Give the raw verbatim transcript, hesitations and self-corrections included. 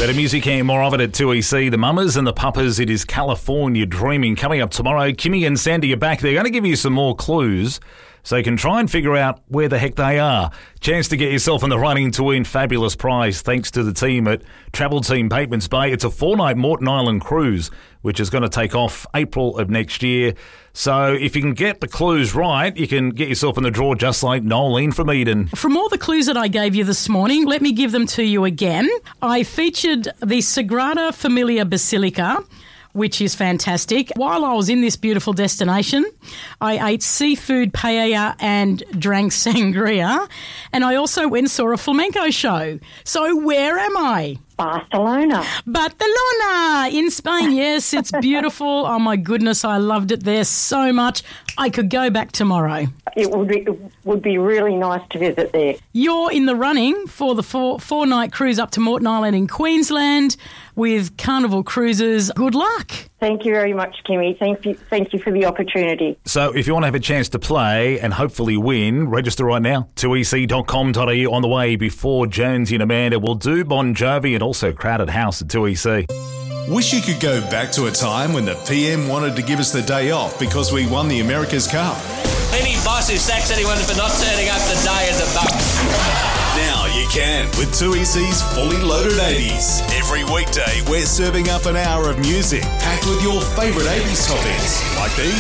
Better music and more of it at two E C. The Mamas and the Papas, it is California Dreaming. Coming up tomorrow, Kimmy and Sandy are back. They're going to give you some more clues so you can try and figure out where the heck they are. Chance to get yourself in the running to win fabulous prize thanks to the team at Travel Team Patements Bay. It's a four-night Moreton Island cruise, which is going to take off April of next year. So if you can get the clues right, you can get yourself in the draw just like Nolene from Eden. From all the clues that I gave you this morning, let me give them to you again. I featured the Sagrada Familia Basilica, which is fantastic. While I was in this beautiful destination, I ate seafood paella and drank sangria, and I also went and saw a flamenco show. So where am I? Barcelona. Barcelona in Spain. Yes, it's beautiful. Oh, my goodness, I loved it there so much. I could go back tomorrow. It would be, it would be really nice to visit there. You're in the running for the four, four-night cruise up to Moreton Island in Queensland with Carnival Cruises. Good luck. Thank you very much, Kimmy. Thank you, thank you for the opportunity. So if you want to have a chance to play and hopefully win, register right now. two e c dot com dot a u on the way before Jonesy and Amanda will do Bon Jovi and also Crowded House at two E C. Wish you could go back to a time when the P M wanted to give us the day off because we won the America's Cup. Any boss who sacks anyone for not turning up today is a bum. Now you can with two E C's Fully Loaded eighties. Every weekday we're serving up an hour of music packed with your favourite eighties topics like these.